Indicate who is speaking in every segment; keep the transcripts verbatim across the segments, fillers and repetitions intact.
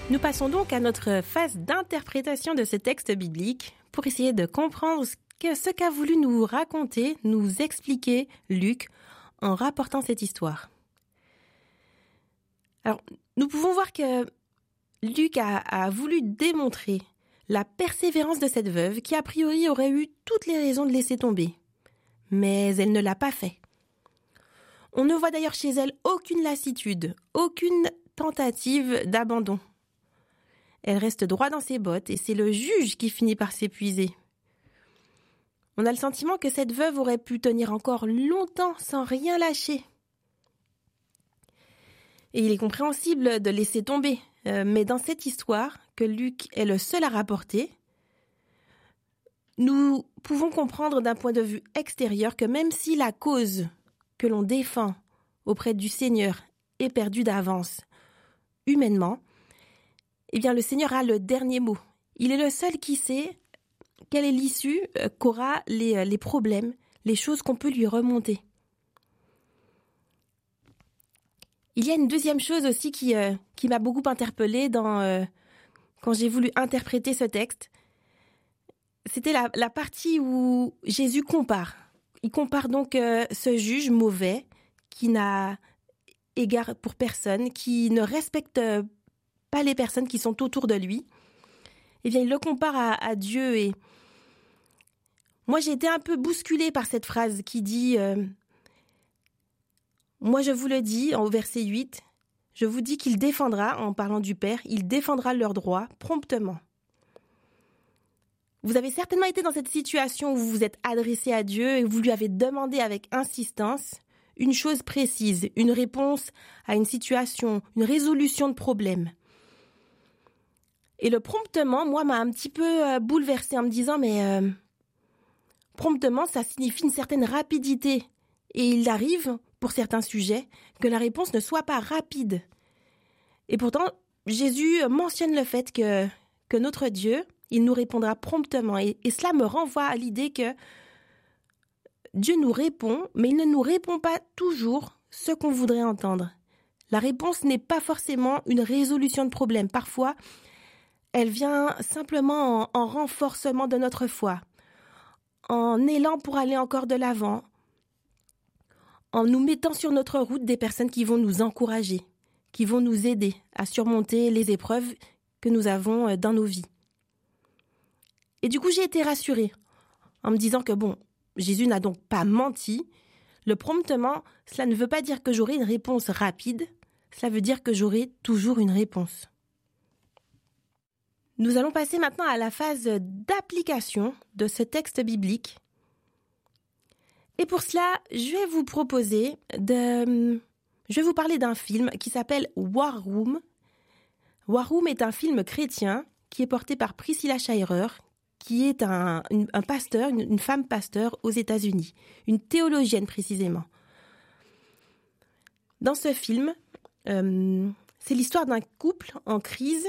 Speaker 1: Nous passons donc à notre phase d'interprétation de ce texte biblique pour essayer de comprendre ce que, ce qu'a voulu nous raconter, nous expliquer Luc en rapportant cette histoire. Alors, nous pouvons voir que Luc a, a voulu démontrer la persévérance de cette veuve qui a priori aurait eu toutes les raisons de laisser tomber. Mais elle ne l'a pas fait. On ne voit d'ailleurs chez elle aucune lassitude, aucune tentative d'abandon. Elle reste droit dans ses bottes et c'est le juge qui finit par s'épuiser. On a le sentiment que cette veuve aurait pu tenir encore longtemps sans rien lâcher. Et il est compréhensible de laisser tomber, euh, mais dans cette histoire, que Luc est le seul à rapporter, nous pouvons comprendre d'un point de vue extérieur que même si la cause que l'on défend auprès du Seigneur est perdue d'avance, humainement, eh bien le Seigneur a le dernier mot. Il est le seul qui sait quelle est l'issue qu'aura les, les problèmes, les choses qu'on peut lui remonter. Il y a une deuxième chose aussi qui, euh, qui m'a beaucoup interpellée dans, euh, quand j'ai voulu interpréter ce texte. C'était la, la partie où Jésus compare. Il compare donc euh, ce juge mauvais qui n'a égard pour personne, qui ne respecte pas les personnes qui sont autour de lui. Eh bien, il le compare à, à Dieu. Et moi, j'ai été un peu bousculée par cette phrase qui dit euh, « Moi, je vous le dis » au verset huit, « Je vous dis qu'il défendra, en parlant du Père, il défendra leurs droits promptement. » Vous avez certainement été dans cette situation où vous vous êtes adressé à Dieu et vous lui avez demandé avec insistance une chose précise, une réponse à une situation, une résolution de problème. Et le promptement, moi, m'a un petit peu bouleversée en me disant, mais euh, promptement, ça signifie une certaine rapidité. Et il arrive, pour certains sujets, que la réponse ne soit pas rapide. Et pourtant, Jésus mentionne le fait que, que notre Dieu, il nous répondra promptement. Et, et cela me renvoie à l'idée que Dieu nous répond, mais il ne nous répond pas toujours ce qu'on voudrait entendre. La réponse n'est pas forcément une résolution de problème. Parfois, elle vient simplement en, en renforcement de notre foi, en élan pour aller encore de l'avant, en nous mettant sur notre route des personnes qui vont nous encourager, qui vont nous aider à surmonter les épreuves que nous avons dans nos vies. Et du coup, j'ai été rassurée en me disant que bon, Jésus n'a donc pas menti. Le promptement, cela ne veut pas dire que j'aurai une réponse rapide, cela veut dire que j'aurai toujours une réponse. Nous allons passer maintenant à la phase d'application de ce texte biblique. Et pour cela, je vais vous proposer de... Je vais vous parler d'un film qui s'appelle War Room. War Room est un film chrétien qui est porté par Priscilla Shirer, qui est un, une, un pasteur, une, une femme pasteur aux États-Unis, une théologienne précisément. Dans ce film, euh, c'est l'histoire d'un couple en crise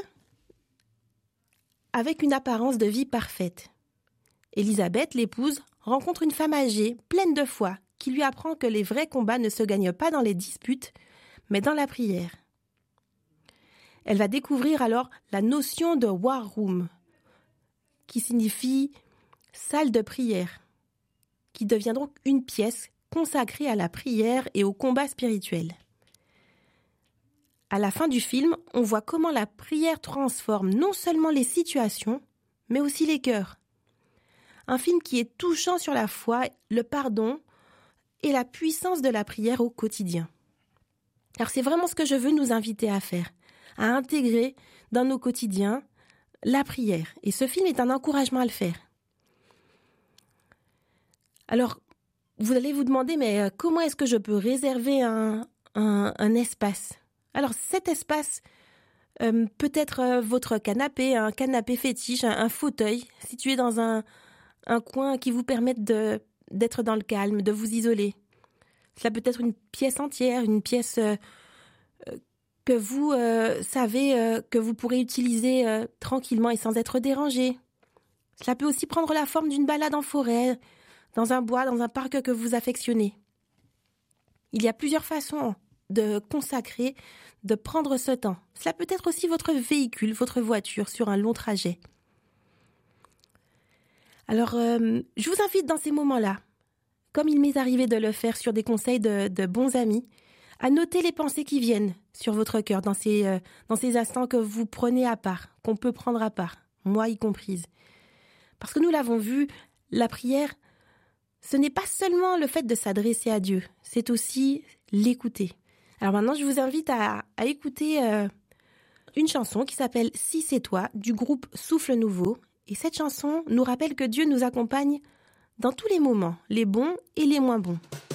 Speaker 1: avec une apparence de vie parfaite. Élisabeth, l'épouse, rencontre une femme âgée, pleine de foi, qui lui apprend que les vrais combats ne se gagnent pas dans les disputes, mais dans la prière. Elle va découvrir alors la notion de War Room, qui signifie salle de prière, qui devient donc une pièce consacrée à la prière et au combat spirituel. À la fin du film, on voit comment la prière transforme non seulement les situations, mais aussi les cœurs. Un film qui est touchant sur la foi, le pardon et la puissance de la prière au quotidien. Alors c'est vraiment ce que je veux nous inviter à faire, à intégrer dans nos quotidiens la prière. Et ce film est un encouragement à le faire. Alors, vous allez vous demander, mais comment est-ce que je peux réserver un, un, un espace ? Alors, cet espace euh, peut être euh, votre canapé, un canapé fétiche, un, un fauteuil situé dans un, un coin qui vous permette de, d'être dans le calme, de vous isoler. Cela peut être une pièce entière, une pièce euh, que vous euh, savez euh, que vous pourrez utiliser euh, tranquillement et sans être dérangé. Cela peut aussi prendre la forme d'une balade en forêt, dans un bois, dans un parc que vous affectionnez. Il y a plusieurs façons de consacrer, de prendre ce temps. Cela peut être aussi votre véhicule, votre voiture sur un long trajet. Alors, euh, je vous invite dans ces moments-là, comme il m'est arrivé de le faire sur des conseils de, de bons amis, à noter les pensées qui viennent sur votre cœur dans ces, euh, dans ces instants que vous prenez à part, qu'on peut prendre à part, moi y comprise. Parce que nous l'avons vu, la prière, ce n'est pas seulement le fait de s'adresser à Dieu, c'est aussi l'écouter. Alors maintenant, je vous invite à, à écouter euh, une chanson qui s'appelle « Si c'est toi » du groupe Souffle Nouveau. Et cette chanson nous rappelle que Dieu nous accompagne dans tous les moments, les bons et les moins bons.